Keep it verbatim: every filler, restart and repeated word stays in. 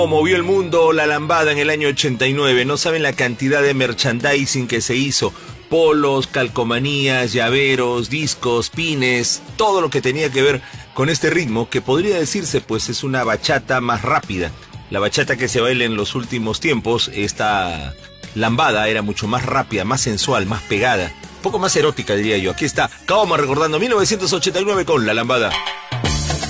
Movió el mundo la lambada en el año ochenta y nueve. No saben la cantidad de merchandising que se hizo. Polos, calcomanías, llaveros, discos, pines, todo lo que tenía que ver con este ritmo que podría decirse pues es una bachata más rápida. La bachata que se baila en los últimos tiempos, esta lambada era mucho más rápida, más sensual, más pegada, un poco más erótica diría yo. Aquí está Kaoma recordando mil novecientos ochenta y nueve con la lambada.